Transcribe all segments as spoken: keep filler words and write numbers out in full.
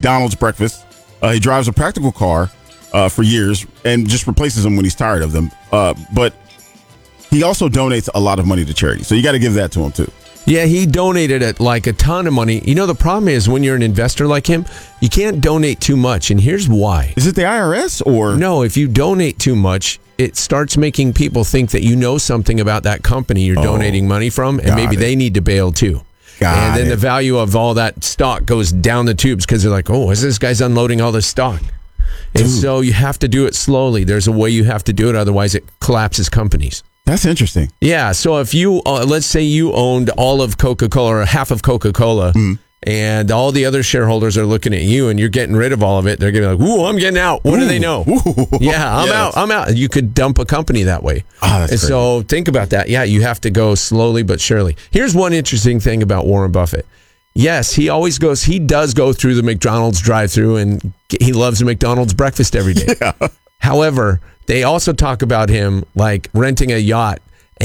McDonald's breakfast. Uh, he drives a practical car uh, for years and just replaces them when he's tired of them. Uh, but he also donates a lot of money to charity. So you got to give that to him, too. Yeah, he donated it like a ton of money. You know, the problem is when you're an investor like him, you can't donate too much. And here's why. Is it the I R S or? No, if you donate too much, it starts making people think that you know something about that company you're oh, donating money from, and maybe it. they need to bail too. Got and then it. the value of all that stock goes down the tubes because they're like, oh, is this guy's unloading all this stock? And Dude. so you have to do it slowly. There's a way you have to do it. Otherwise, it collapses companies. That's interesting. Yeah. So if you, uh, let's say you owned all of Coca-Cola or half of Coca-Cola, mm. and all the other shareholders are looking at you and you're getting rid of all of it, they're going to be like, ooh, I'm getting out. What ooh. do they know? Ooh. Yeah, I'm yes. out. I'm out. You could dump a company that way. Oh, that's and crazy. So think about that. Yeah, you have to go slowly but surely. Here's one interesting thing about Warren Buffett. Yes, he always goes, he does go through the McDonald's drive-thru and he loves a McDonald's breakfast every day. Yeah. However, they also talk about him like renting a yacht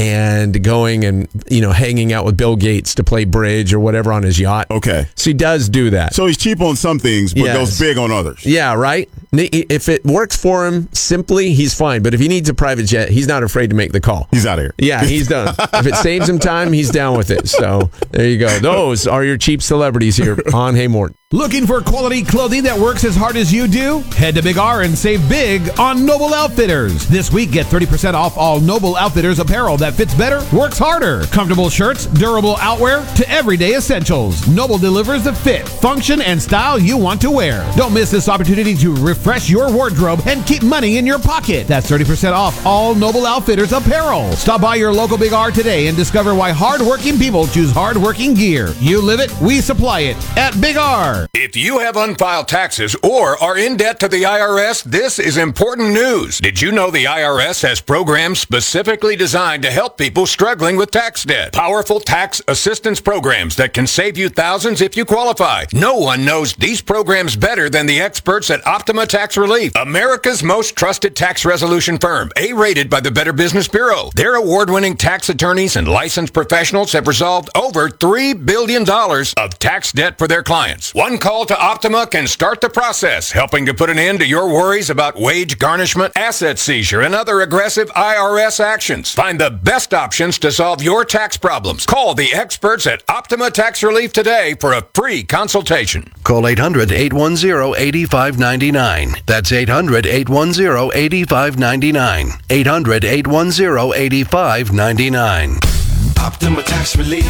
and going and, you know, hanging out with Bill Gates to play bridge or whatever on his yacht. Okay. So he does do that. So he's cheap on some things, but yes. goes big on others. Yeah, right? If it works for him simply, he's fine. But if he needs a private jet, he's not afraid to make the call. He's out of here. Yeah, he's done. If it saves him time, he's down with it. So there you go. Those are your cheap celebrities here on Hey Morton. Looking for quality clothing that works as hard as you do? Head to Big R and save big on Noble Outfitters. This week, get thirty percent off all Noble Outfitters apparel that fits better, works harder. Comfortable shirts, durable outwear, to everyday essentials. Noble delivers the fit, function, and style you want to wear. Don't miss this opportunity to refresh your wardrobe and keep money in your pocket. That's thirty percent off all Noble Outfitters apparel. Stop by your local Big R today and discover why hardworking people choose hardworking gear. You live it, we supply it at Big R. If you have unfiled taxes or are in debt to the I R S, this is important news. Did you know the I R S has programs specifically designed to help people struggling with tax debt? Powerful tax assistance programs that can save you thousands if you qualify. No one knows these programs better than the experts at Optima Tax Relief, America's most trusted tax resolution firm, A-rated by the Better Business Bureau. Their award-winning tax attorneys and licensed professionals have resolved over three billion dollars of tax debt for their clients. One call to Optima can start the process, helping to put an end to your worries about wage garnishment, asset seizure, and other aggressive I R S actions. Find the best options to solve your tax problems. Call the experts at Optima Tax Relief today for a free consultation. Call eight hundred, eight one zero, eight five nine nine. That's eight hundred, eight one zero, eight five nine nine. eight hundred, eight one zero, eight five nine nine. Optima Tax Relief.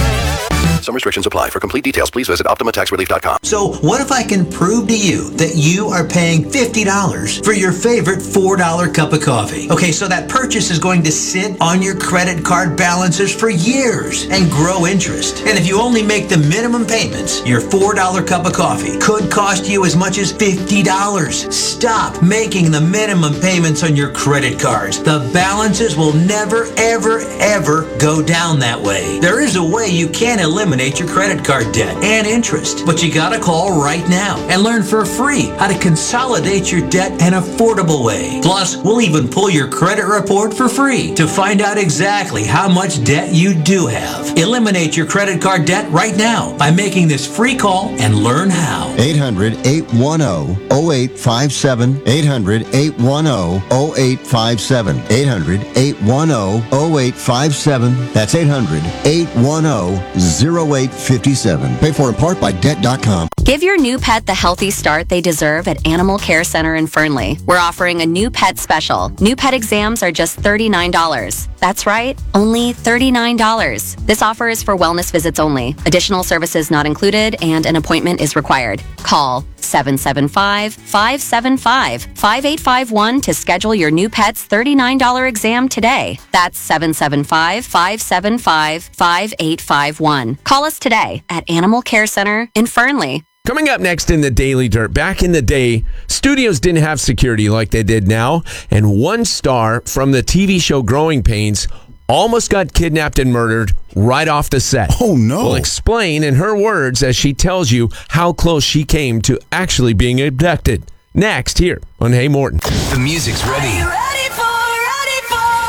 Some restrictions apply. For complete details, please visit optima tax relief dot com. So what if I can prove to you that you are paying fifty dollars for your favorite four dollar cup of coffee? Okay, so that purchase is going to sit on your credit card balances for years and grow interest. And if you only make the minimum payments, your four dollar cup of coffee could cost you as much as fifty dollars. Stop making the minimum payments on your credit cards. The balances will never, ever, ever go down that way. There is a way you can eliminate your credit card debt and interest, but you gotta call right now and learn for free how to consolidate your debt an affordable way. Plus, we'll even pull your credit report for free to find out exactly how much debt you do have. Eliminate your credit card debt right now by making this free call and learn how. eight hundred, eight one zero, zero eight five seven. eight hundred, eight one zero, zero eight five seven. eight hundred, eight one zero, zero eight five seven. That's eight hundred, eight one zero, zero eight five seven. Paid for in part by debt dot com. Give your new pet the healthy start they deserve at Animal Care Center in Fernley. We're offering a new pet special. New pet exams are just thirty-nine dollars. That's right, only thirty-nine dollars. This offer is for wellness visits only. Additional services not included and an appointment is required. Call seven seven five, five seven five, five eight five one to schedule your new pet's thirty-nine dollars exam today. That's seven seven five, five seven five, five eight five one. Call us today at Animal Care Center in Fernley. Coming up next in the Daily Dirt, back in the day, studios didn't have security like they did now, and one star from the T V show Growing Pains almost got kidnapped and murdered right off the set. Oh, no. We'll explain in her words as she tells you how close she came to actually being abducted. Next, here on Hey Morton. The music's ready. Are you ready for, ready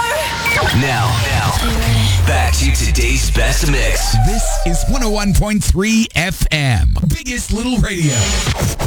for? Now, now, back to today's best mix. This is one oh one point three F M. Biggest Little Radio.